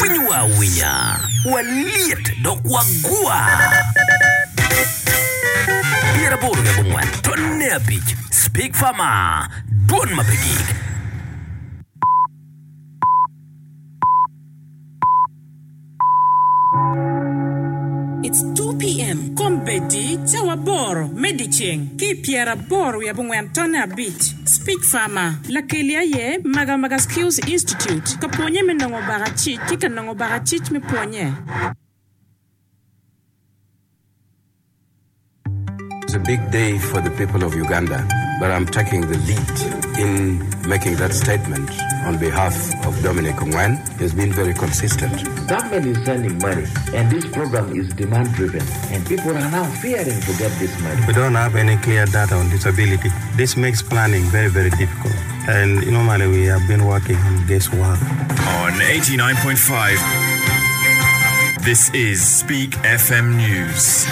winya waliet dok wagua Biara boro ya bungwan tonne abich Speak Farmer Don mapigik It's 2 p.m. Kombedi, Tawaboro, Mediching, Kipiera Boro, Yabungwantona Beach, Speak Farmer, Lakelia Ye, Maga Skills Institute, Kaponye Menongo Barachi, Kikanongo Barachich me Ponye. It's a big day for the people of Uganda, but I'm taking the lead in making that statement on behalf of Dominic Ongwen. He's been very consistent. Government is sending money, and this program is demand-driven, and people are now fearing to get this money. We don't have any clear data on disability. This makes planning very, very difficult. And normally we have been working on guesswork. On 89.5, this is Speak FM News.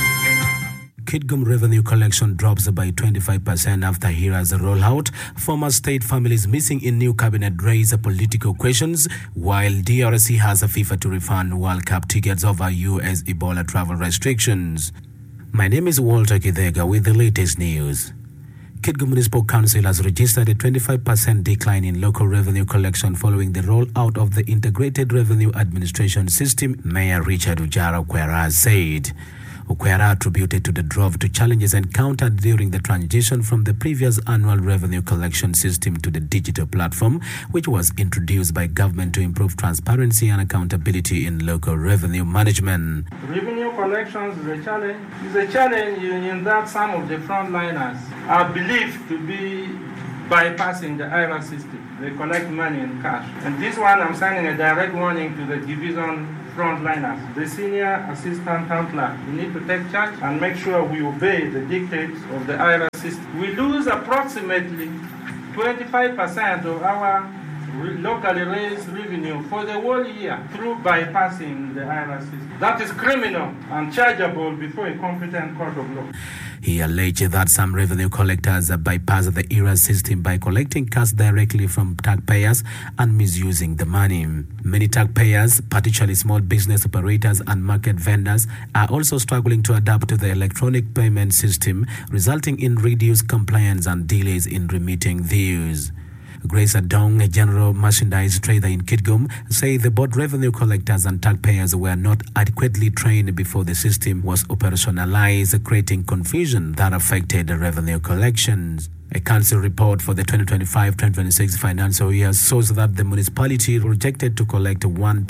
Kitgum revenue collection drops by 25% after HERA's rollout. Former state families missing in new cabinet raise political questions, while DRC has a FIFA to refund World Cup tickets over US Ebola travel restrictions. My name is Walter Kidega with the latest news. Kitgum Municipal Council has registered a 25% decline in local revenue collection following the rollout of the Integrated Revenue Administration System, Mayor Richard Ujara Kwera said. Okwera attributed to the drop to challenges encountered during the transition from the previous annual revenue collection system to the digital platform, which was introduced by government to improve transparency and accountability in local revenue management. Revenue collections is a challenge. It's a challenge in that some of the frontliners are believed to be bypassing the IRA system. They collect money in cash. And this one, I'm sending a direct warning to the division frontliners. The senior assistant counselor, we need to take charge and make sure we obey the dictates of the IRA system. We lose approximately 25% of our locally raised revenue for the whole year through bypassing the IRA system. That is criminal and chargeable before a competent court of law. He alleged that some revenue collectors bypass the IRA system by collecting cash directly from taxpayers and misusing the money. Many taxpayers, particularly small business operators and market vendors, are also struggling to adapt to the electronic payment system, resulting in reduced compliance and delays in remitting dues. Grace Adong, a general merchandise trader in Kitgum, said the both revenue collectors and taxpayers were not adequately trained before the system was operationalized, creating confusion that affected the revenue collections. A council report for the 2025-2026 financial year shows that the municipality projected to collect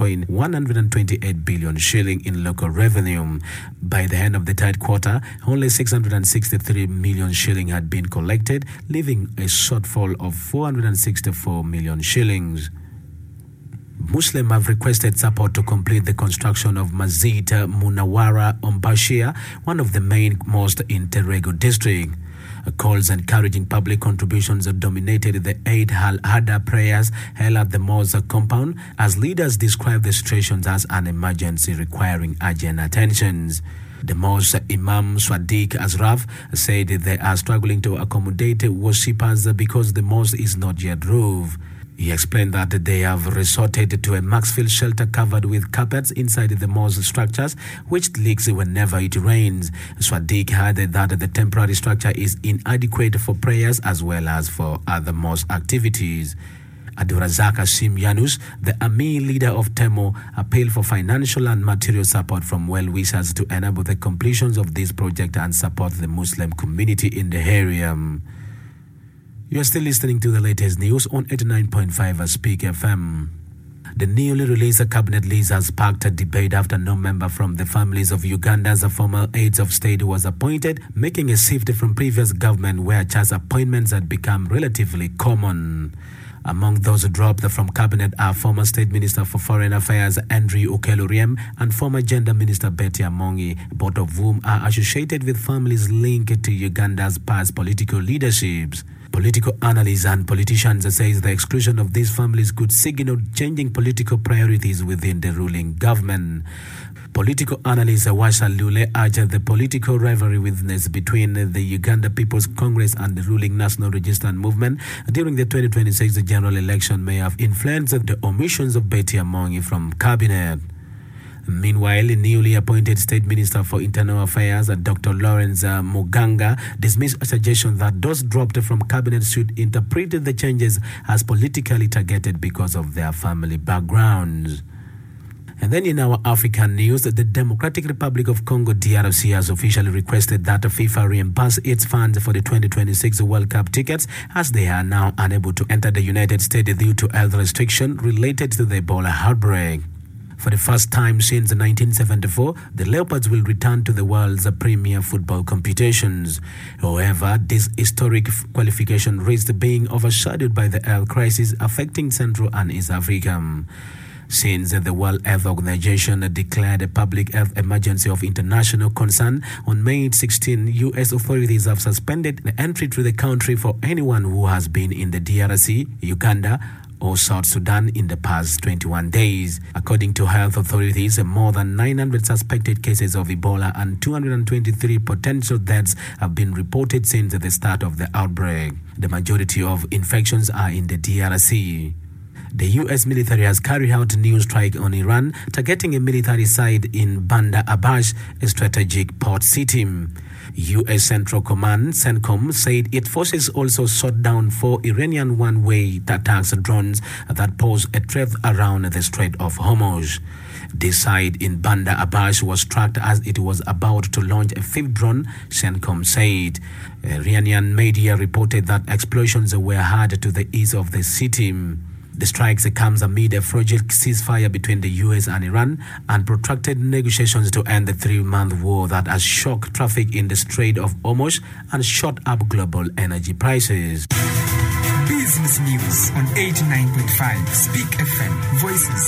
1.128 billion shilling in local revenue. By the end of the third quarter, only 663 million shilling had been collected, leaving a shortfall of 464 million shillings. Muslims have requested support to complete the construction of Masjid Munawara Ombashia, one of the main mosques in Terego district. Calls encouraging public contributions dominated the Eid al-Adha prayers held at the mosque compound, as leaders described the situations as an emergency requiring urgent attention. The mosque Imam Sadiq Asraf said they are struggling to accommodate worshippers because the mosque is not yet roofed. He explained that they have resorted to a Maxfield shelter covered with carpets inside the mosque structures, which leaks whenever it rains. Sadiq added that the temporary structure is inadequate for prayers as well as for other mosque activities. Abdurazak Hashim Yanus, the Amir leader of Temo, appealed for financial and material support from well-wishers to enable the completions of this project and support the Muslim community in the area. You are still listening to the latest news on 89.5 Speak FM. The newly released cabinet list has sparked a debate after no member from the families of Uganda's former aides of state was appointed, making a shift from previous government where charge appointments had become relatively common. Among those dropped from cabinet are former State Minister for Foreign Affairs Andrew Okeluriem and former Gender Minister Betty Amongi, both of whom are associated with families linked to Uganda's past political leaderships. Political analysts and politicians say the exclusion of these families could signal changing political priorities within the ruling government. Political analyst Washa Lule urged the political rivalry witnessed between the Uganda People's Congress and the ruling National Resistance Movement during the 2026 general election may have influenced the omissions of Betty Amongi from cabinet. Meanwhile, the newly appointed State Minister for Internal Affairs, Dr. Lawrence Muganga, dismissed a suggestion that those dropped from cabinet should interpret the changes as politically targeted because of their family backgrounds. And then in our African news, the Democratic Republic of Congo, DRC, has officially requested that FIFA reimburse its funds for the 2026 World Cup tickets, as they are now unable to enter the United States due to health restrictions related to the Ebola outbreak. For the first time since 1974, the Leopards will return to the world's premier football competitions. However, this historic qualification risks being overshadowed by the health crisis affecting Central and East Africa. Since the World Health Organization declared a public health emergency of international concern on May 16, U.S. authorities have suspended entry to the country for anyone who has been in the DRC, Uganda, or South Sudan in the past 21 days. According to health authorities, more than 900 suspected cases of Ebola and 223 potential deaths have been reported since the start of the outbreak. The majority of infections are in the DRC. The U.S. military has carried out a new strike on Iran, targeting a military site in Bandar Abbas, a strategic port city. U.S. Central Command, CENTCOM, said its forces also shot down 4 Iranian one-way attacks drones that pose a threat around the Strait of Hormuz. This site in Bandar Abbas was tracked as it was about to launch a 5th drone, CENTCOM said. Iranian media reported that explosions were heard to the east of the city. The strikes comes amid a fragile ceasefire between the U.S. and Iran and protracted negotiations to end the 3-month war that has shocked traffic in the Strait of Hormuz and shot up global energy prices. Business News on 89.5 Speak FM Voices.